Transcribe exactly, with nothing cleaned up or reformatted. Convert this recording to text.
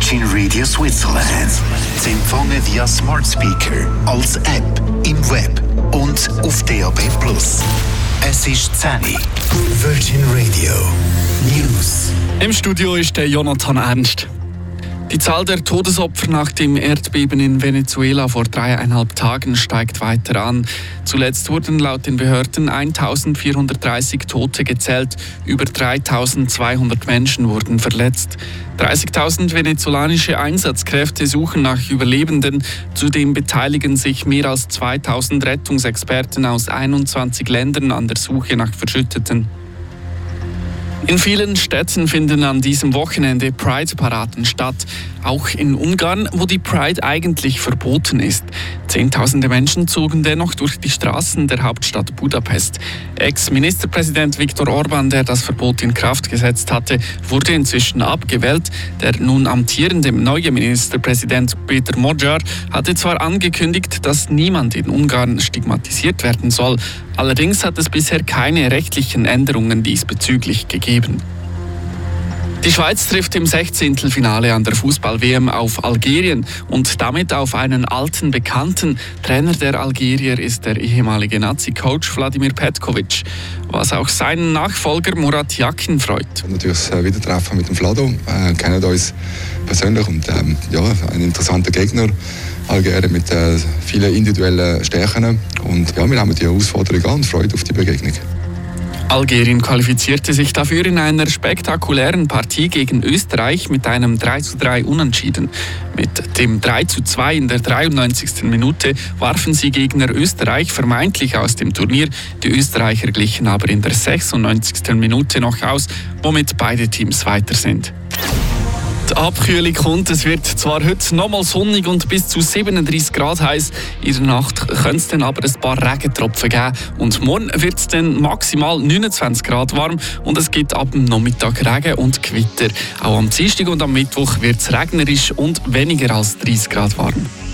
Virgin Radio Switzerland. Sie empfangen via Smart Speaker, als App, im Web und auf D A B plus. Es ist zehn Uhr. Virgin Radio News. Im Studio ist der Jonathan Ernst. Die Zahl der Todesopfer nach dem Erdbeben in Venezuela vor dreieinhalb Tagen steigt weiter an. Zuletzt wurden laut den Behörden eintausendvierhundertdreißig Tote gezählt, über dreitausendzweihundert Menschen wurden verletzt. dreißigtausend venezolanische Einsatzkräfte suchen nach Überlebenden. Zudem beteiligen sich mehr als zweitausend Rettungsexperten aus einundzwanzig Ländern an der Suche nach Verschütteten. In vielen Städten finden an diesem Wochenende Pride-Paraden statt. Auch in Ungarn, wo die Pride eigentlich verboten ist. Zehntausende Menschen zogen dennoch durch die Straßen der Hauptstadt Budapest. Ex-Ministerpräsident Viktor Orbán, der das Verbot in Kraft gesetzt hatte, wurde inzwischen abgewählt. Der nun amtierende neue Ministerpräsident Peter Magyar hatte zwar angekündigt, dass niemand in Ungarn stigmatisiert werden soll. Allerdings hat es bisher keine rechtlichen Änderungen diesbezüglich gegeben. Die Schweiz trifft im Sechzehntelfinale an der Fußball-W M auf Algerien und damit auf einen alten Bekannten. Trainer der Algerier ist der ehemalige Nazi-Coach Vladimir Petkovic, was auch seinen Nachfolger Murat Yakin freut. Natürlich das Wiedertreffen mit dem Vlado, wir kennen uns persönlich und ähm, ja, ein interessanter Gegner. Algerien mit äh, vielen individuellen Stärken und ja, wir haben die Herausforderung an und freuen auf die Begegnung. Algerien qualifizierte sich dafür in einer spektakulären Partie gegen Österreich mit einem drei zu drei Unentschieden. Mit dem drei zu zwei in der dreiundneunzigsten Minute warfen sie Gegner Österreich vermeintlich aus dem Turnier. Die Österreicher glichen aber in der sechsundneunzigsten Minute noch aus, womit beide Teams weiter sind. Die Abkühlung kommt. Es wird zwar heute nochmal sonnig und bis zu siebenunddreißig Grad heiß. In der Nacht könnte es dann aber ein paar Regentropfen geben. Und morgen wird es dann maximal neunundzwanzig Grad warm und es gibt ab dem Nachmittag Regen und Gewitter. Auch am Dienstag und am Mittwoch wird es regnerisch und weniger als dreißig Grad warm.